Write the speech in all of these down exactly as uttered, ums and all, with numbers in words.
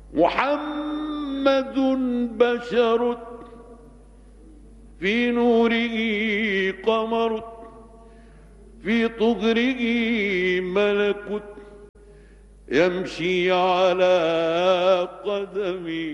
محمد بشر في نوره قمر في طغره ملك يمشي على قدمي.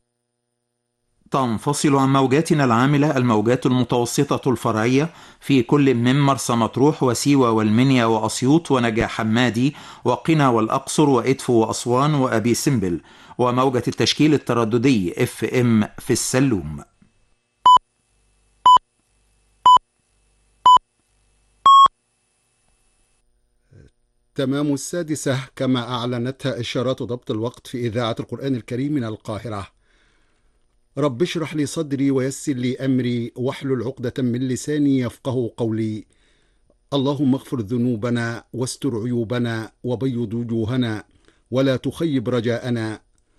تنفصل عن موجاتنا العاملة الموجات المتوسطة الفرعية في كل من مرسى مطروح وسيوة والمنيا وأسيوط ونجا حمادي وقنا والأقصر وإدفو وأسوان وأبي سمبل، وموجة التشكيل الترددي اف ام في السلوم. تمام السادسة كما أعلنتها إشارات ضبط الوقت في إذاعة القرآن الكريم من القاهرة. رب اشرح لي صدري ويسر لي أمري واحلل عقدة من لساني يفقه قولي. اللهم اغفر ذنوبنا واستر عيوبنا وبيض وجوهنا ولا تخيب رجاءنا.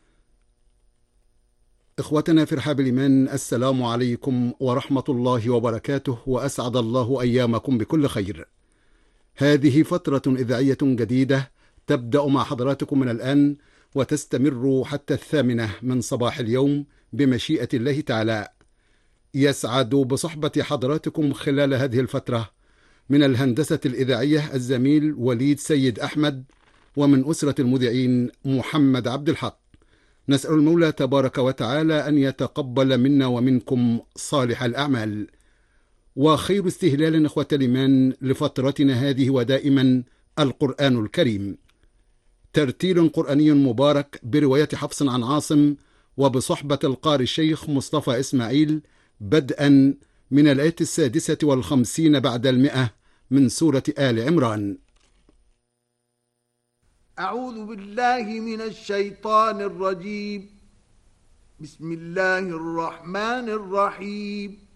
إخوتنا في رحاب الإيمان، السلام عليكم ورحمة الله وبركاته، وأسعد الله أيامكم بكل خير. هذه فترة إذاعية جديدة تبدأ مع حضراتكم من الآن وتستمر حتى الثامنة من صباح اليوم بمشيئة الله تعالى. يسعد بصحبة حضراتكم خلال هذه الفترة من الهندسة الإذاعية الزميل وليد سيد أحمد، ومن أسرة المذيعين محمد عبد الحق. نسأل المولى تبارك وتعالى أن يتقبل منا ومنكم صالح الأعمال. وخير استهلال إخوة الإيمان لفترتنا هذه ودائما القرآن الكريم، ترتيل قرآني مبارك برواية حفص عن عاصم وبصحبة القارئ الشيخ مصطفى إسماعيل، بدءا من الآية السادسة والخمسين بعد المئة من سورة آل عمران. أعوذ بالله من الشيطان الرجيم. بسم الله الرحمن الرحيم.